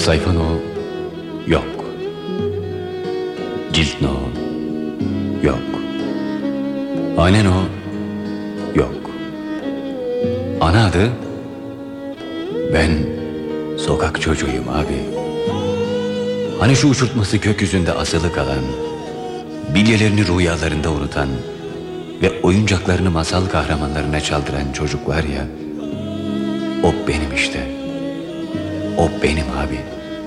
Sayfan o yok. Cilt o yok. Hanen o yok. Ana adı ben sokak çocuğuyum abi. Hani şu uçurtması gökyüzünde asılı kalan, bilyelerini rüyalarında unutan ve oyuncaklarını masal kahramanlarına çaldıran çocuk var ya, o benim işte. O benim abi.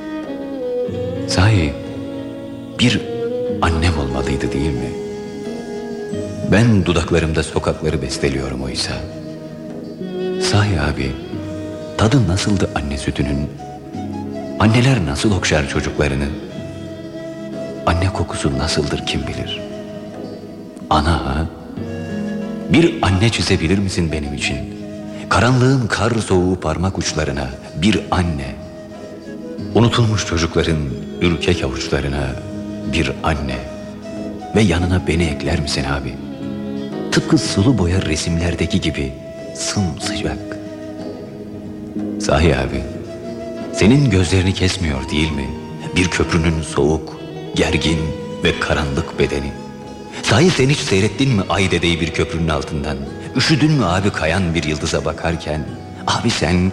Sahi bir annem olmalıydı değil mi? Ben dudaklarımda sokakları besteliyorum oysa. Sahi abi, tadı nasıldı anne sütünün? Anneler nasıl okşar çocuklarını? Anne kokusu nasıldır kim bilir? Ana ha? Bir anne çizebilir misin benim için? Karanlığın kar soğuğu parmak uçlarına bir anne. Unutulmuş çocukların ürkek avuçlarına bir anne. Ve yanına beni ekler misin abi? Tıpkı sulu boya resimlerdeki gibi sımsıcak. Sahi abi, senin gözlerini kesmiyor değil mi bir köprünün soğuk, gergin ve karanlık bedeni? Sahi sen hiç seyrettin mi ay dedeyi bir köprünün altından? Üşüdün mü abi kayan bir yıldıza bakarken? Abi sen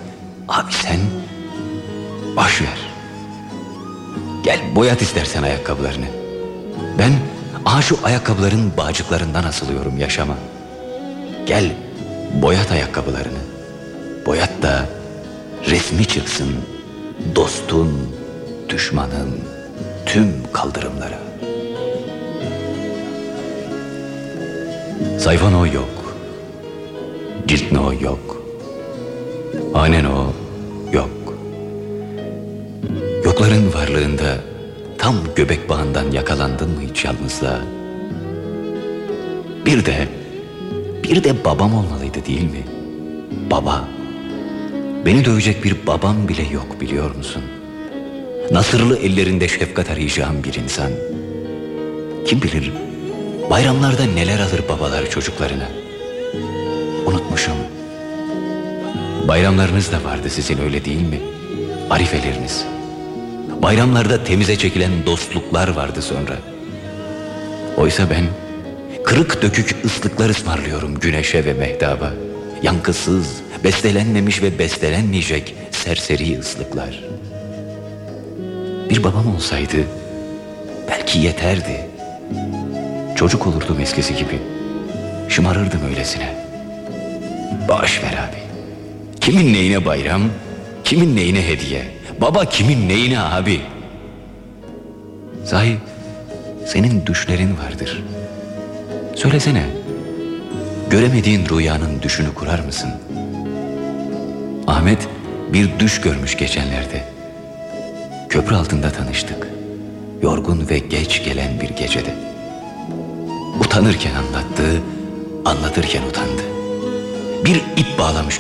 boş ver. Gel boyat istersen ayakkabılarını. Ben şu ayakkabıların bağcıklarından asılıyorum yaşama. Gel boyat ayakkabılarını. Boyat da resmi çıksın dostun, düşmanın tüm kaldırımlara. Sayfan o yok. Cilt o yok. Hanen o yok. Yokların varlığında tam göbek bağından yakalandın mı hiç yalnızlığa? Bir de babam olmalıydı değil mi? Baba. Beni dövecek bir babam bile yok biliyor musun? Nasırlı ellerinde şefkat arayacağım bir insan. Kim bilir bayramlarda neler alır babalar çocuklarına. Unutmuşum. Bayramlarınız da vardı sizin öyle değil mi? Arifeleriniz. Bayramlarda temize çekilen dostluklar vardı sonra. Oysa ben kırık dökük ıslıklar ısmarlıyorum güneşe ve mehtaba. Yankısız, bestelenmemiş ve bestelenmeyecek serseri ıslıklar. Bir babam olsaydı belki yeterdi. Çocuk olurdum eskisi gibi. Şımarırdım öylesine. Boş ver abi. Kimin neyine bayram, kimin neyine hediye? Baba kimin neyine abi? Sahi senin düşlerin vardır. Söylesene, göremediğin rüyanın düşünü kurar mısın? Ahmet bir düş görmüş geçenlerde. Köprü altında tanıştık. Yorgun ve geç gelen bir gecede. Utanırken anlattı, anlatırken utandı. Bir ip bağlamış